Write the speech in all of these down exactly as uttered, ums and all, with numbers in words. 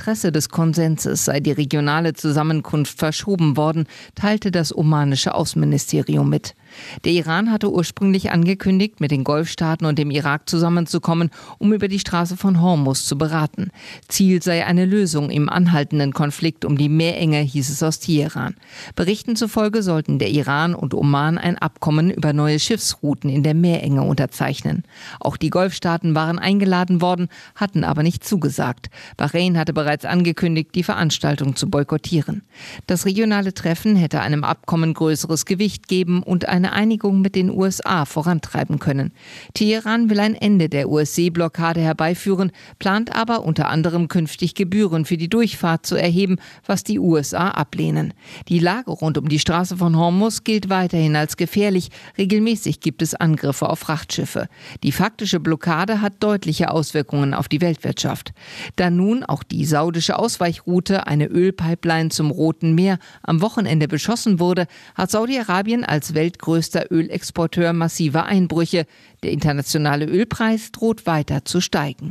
Interesse des Konsenses sei die regionale Zusammenkunft verschoben worden, teilte das omanische Außenministerium mit. Der Iran hatte ursprünglich angekündigt, mit den Golfstaaten und dem Irak zusammenzukommen, um über die Straße von Hormuz zu beraten. Ziel sei eine Lösung im anhaltenden Konflikt um die Meerenge, hieß es aus Teheran. Berichten zufolge sollten der Iran und Oman ein Abkommen über neue Schiffsrouten in der Meerenge unterzeichnen. Auch die Golfstaaten waren eingeladen worden, hatten aber nicht zugesagt. Bahrain hatte bereits angekündigt, die Veranstaltung zu boykottieren. Das regionale Treffen hätte einem Abkommen größeres Gewicht geben und eine Einigung mit den U S A vorantreiben können. Teheran will ein Ende der U S-Seeblockade herbeiführen, plant aber unter anderem künftig Gebühren für die Durchfahrt zu erheben, was die U S A ablehnen. Die Lage rund um die Straße von Hormuz gilt weiterhin als gefährlich. Regelmäßig gibt es Angriffe auf Frachtschiffe. Die faktische Blockade hat deutliche Auswirkungen auf die Weltwirtschaft. Da nun auch die saudische Ausweichroute, eine Ölpipeline zum Roten Meer, am Wochenende beschossen wurde, hat Saudi-Arabien als weltgrößter Ölexporteur massive Einbrüche. Der internationale Ölpreis droht weiter zu steigen.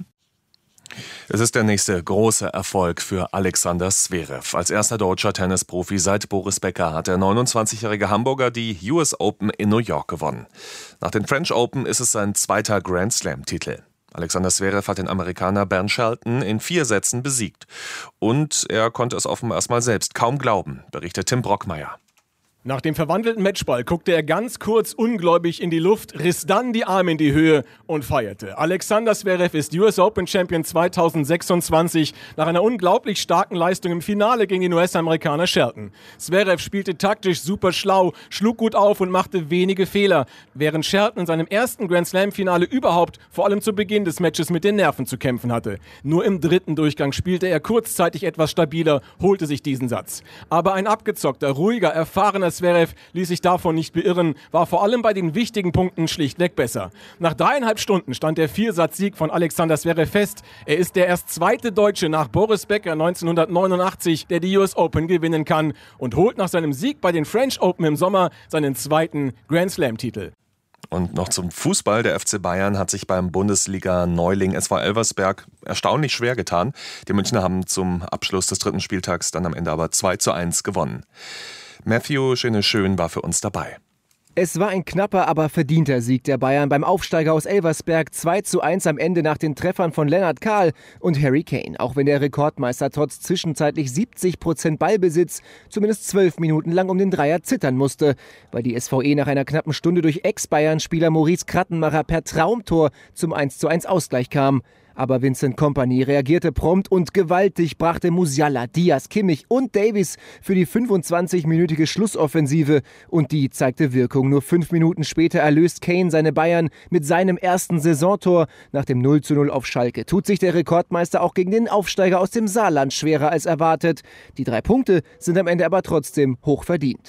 Es ist der nächste große Erfolg für Alexander Zverev. Als erster deutscher Tennisprofi seit Boris Becker hat der neunundzwanzigjährige Hamburger die U S Open in New York gewonnen. Nach den French Open ist es sein zweiter Grand Slam-Titel. Alexander Zverev hat den Amerikaner Ben Shelton in vier Sätzen besiegt. Und er konnte es offenbar erstmal selbst kaum glauben, berichtet Tim Brockmeier. Nach dem verwandelten Matchball guckte er ganz kurz ungläubig in die Luft, riss dann die Arme in die Höhe und feierte. Alexander Zverev ist U S Open Champion zweitausendsechsundzwanzig nach einer unglaublich starken Leistung im Finale gegen den U S-Amerikaner Shelton. Zverev spielte taktisch super schlau, schlug gut auf und machte wenige Fehler, während Shelton in seinem ersten Grand Slam-Finale überhaupt vor allem zu Beginn des Matches mit den Nerven zu kämpfen hatte. Nur im dritten Durchgang spielte er kurzzeitig etwas stabiler, holte sich diesen Satz. Aber ein abgezockter, ruhiger, erfahrener Zverev ließ sich davon nicht beirren, war vor allem bei den wichtigen Punkten schlichtweg besser. Nach dreieinhalb Stunden stand der Viersatzsieg von Alexander Zverev fest. Er ist der erst zweite Deutsche nach Boris Becker neunzehnhundertneunundachtzig, der die U S Open gewinnen kann und holt nach seinem Sieg bei den French Open im Sommer seinen zweiten Grand Slam-Titel. Und noch zum Fußball. Der F C Bayern hat sich beim Bundesliga-Neuling S V Elversberg erstaunlich schwer getan. Die Münchner haben zum Abschluss des dritten Spieltags dann am Ende aber zwei zu eins gewonnen. Matthew Schöne-Schön war für uns dabei. Es war ein knapper, aber verdienter Sieg der Bayern beim Aufsteiger aus Elversberg. zwei zu eins am Ende nach den Treffern von Lennart Kahl und Harry Kane. Auch wenn der Rekordmeister trotz zwischenzeitlich siebzig Prozent Ballbesitz zumindest zwölf Minuten lang um den Dreier zittern musste, weil die S V E nach einer knappen Stunde durch Ex-Bayern-Spieler Maurice Krattenmacher per Traumtor zum eins zu eins Ausgleich kam. Aber Vincent Kompany reagierte prompt und gewaltig, brachte Musiala, Diaz, Kimmich und Davies für die fünfundzwanzigminütige Schlussoffensive. Und die zeigte Wirkung. Nur fünf Minuten später erlöst Kane seine Bayern mit seinem ersten Saisontor. Nach dem null zu null auf Schalke tut sich der Rekordmeister auch gegen den Aufsteiger aus dem Saarland schwerer als erwartet. Die drei Punkte sind am Ende aber trotzdem hoch verdient.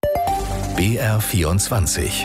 B R vierundzwanzig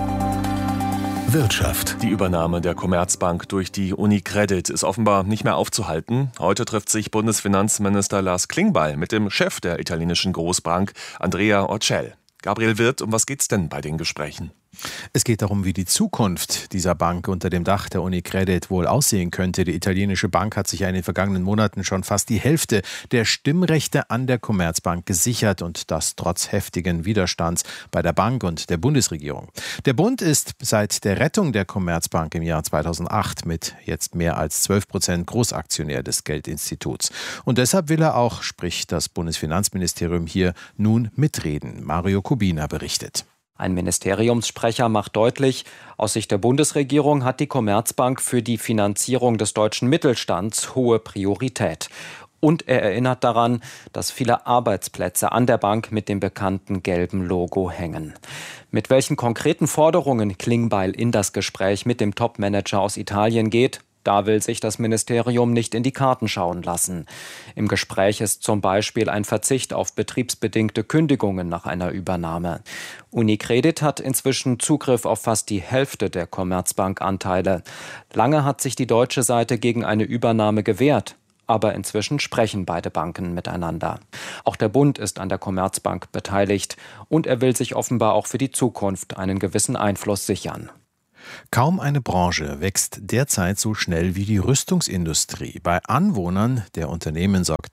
Wirtschaft. Die Übernahme der Commerzbank durch die UniCredit ist offenbar nicht mehr aufzuhalten. Heute trifft sich Bundesfinanzminister Lars Klingbeil mit dem Chef der italienischen Großbank, Andrea Orcel. Gabriel Wirth, um was geht's denn bei den Gesprächen? Es geht darum, wie die Zukunft dieser Bank unter dem Dach der UniCredit wohl aussehen könnte. Die italienische Bank hat sich ja in den vergangenen Monaten schon fast die Hälfte der Stimmrechte an der Commerzbank gesichert und das trotz heftigen Widerstands bei der Bank und der Bundesregierung. Der Bund ist seit der Rettung der Commerzbank im Jahr zweitausendacht mit jetzt mehr als zwölf Prozent Großaktionär des Geldinstituts. Und deshalb will er auch, sprich das Bundesfinanzministerium hier, nun mitreden. Mario Kubina berichtet. Ein Ministeriumssprecher macht deutlich, aus Sicht der Bundesregierung hat die Commerzbank für die Finanzierung des deutschen Mittelstands hohe Priorität. Und er erinnert daran, dass viele Arbeitsplätze an der Bank mit dem bekannten gelben Logo hängen. Mit welchen konkreten Forderungen Klingbeil in das Gespräch mit dem Topmanager aus Italien geht, da will sich das Ministerium nicht in die Karten schauen lassen. Im Gespräch ist zum Beispiel ein Verzicht auf betriebsbedingte Kündigungen nach einer Übernahme. UniCredit hat inzwischen Zugriff auf fast die Hälfte der Commerzbank-Anteile. Lange hat sich die deutsche Seite gegen eine Übernahme gewehrt. Aber inzwischen sprechen beide Banken miteinander. Auch der Bund ist an der Commerzbank beteiligt und er will sich offenbar auch für die Zukunft einen gewissen Einfluss sichern. Kaum eine Branche wächst derzeit so schnell wie die Rüstungsindustrie. Bei Anwohnern der Unternehmen sorgt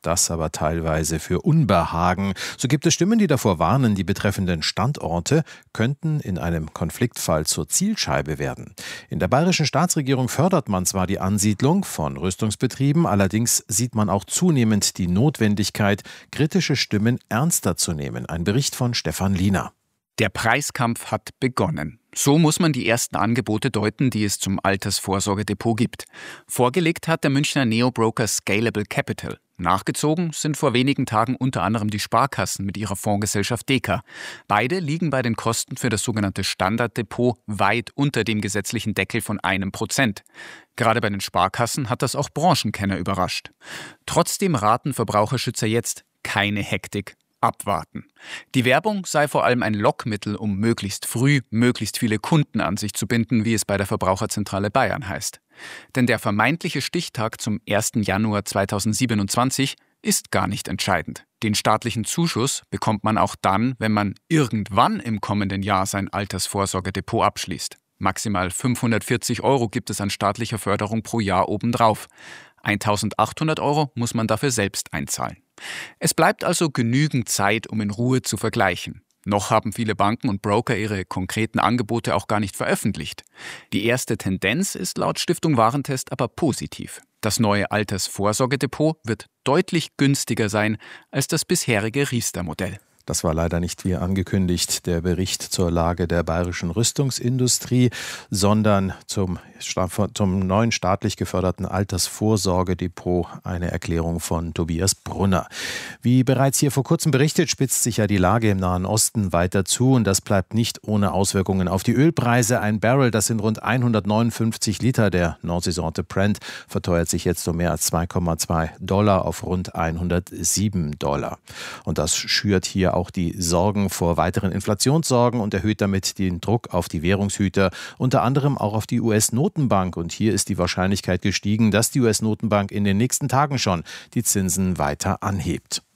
Das aber teilweise für Unbehagen. So gibt es Stimmen, die davor warnen, die betreffenden Standorte könnten in einem Konfliktfall zur Zielscheibe werden. In der bayerischen Staatsregierung fördert man zwar die Ansiedlung von Rüstungsbetrieben, allerdings sieht man auch zunehmend die Notwendigkeit, kritische Stimmen ernster zu nehmen. Ein Bericht von Stefan Liener. Der Preiskampf hat begonnen. So muss man die ersten Angebote deuten, die es zum Altersvorsorgedepot gibt. Vorgelegt hat der Münchner Neobroker Scalable Capital. Nachgezogen sind vor wenigen Tagen unter anderem die Sparkassen mit ihrer Fondsgesellschaft Deka. Beide liegen bei den Kosten für das sogenannte Standarddepot weit unter dem gesetzlichen Deckel von einem Prozent. Gerade bei den Sparkassen hat das auch Branchenkenner überrascht. Trotzdem raten Verbraucherschützer jetzt: keine Hektik. Abwarten. Die Werbung sei vor allem ein Lockmittel, um möglichst früh möglichst viele Kunden an sich zu binden, wie es bei der Verbraucherzentrale Bayern heißt. Denn der vermeintliche Stichtag zum ersten Januar zweitausendsiebenundzwanzig ist gar nicht entscheidend. Den staatlichen Zuschuss bekommt man auch dann, wenn man irgendwann im kommenden Jahr sein Altersvorsorgedepot abschließt. Maximal fünfhundertvierzig Euro gibt es an staatlicher Förderung pro Jahr obendrauf. eintausendachthundert Euro muss man dafür selbst einzahlen. Es bleibt also genügend Zeit, um in Ruhe zu vergleichen. Noch haben viele Banken und Broker ihre konkreten Angebote auch gar nicht veröffentlicht. Die erste Tendenz ist laut Stiftung Warentest aber positiv. Das neue Altersvorsorgedepot wird deutlich günstiger sein als das bisherige Riester-Modell. Das war leider nicht wie angekündigt der Bericht zur Lage der bayerischen Rüstungsindustrie, sondern zum, zum neuen staatlich geförderten Altersvorsorgedepot, eine Erklärung von Tobias Brunner. Wie bereits hier vor kurzem berichtet, spitzt sich ja die Lage im Nahen Osten weiter zu und das bleibt nicht ohne Auswirkungen auf die Ölpreise. Ein Barrel, das sind rund hundertneunundfünfzig Liter der Nordseesorte Brent, verteuert sich jetzt um mehr als zwei Komma zwei Dollar auf rund hundertsieben Dollar. Und das schürt hier auch die Sorgen vor weiteren Inflationssorgen und erhöht damit den Druck auf die Währungshüter, unter anderem auch auf die U S-Notenbank. Und hier ist die Wahrscheinlichkeit gestiegen, dass die U S-Notenbank in den nächsten Tagen schon die Zinsen weiter anhebt.